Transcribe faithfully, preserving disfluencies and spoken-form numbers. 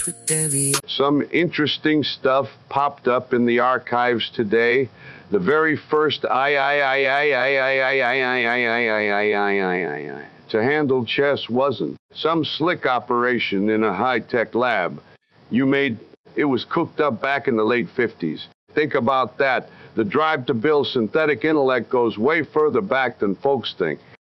Some interesting stuff popped up in the archives today. The very first I I I I I I I I I I I I I I to handle chess wasn't some slick operation in a high-tech lab. You made it was cooked up back in the late fifties. Think about that. The drive to build synthetic intellect goes way further back than folks think.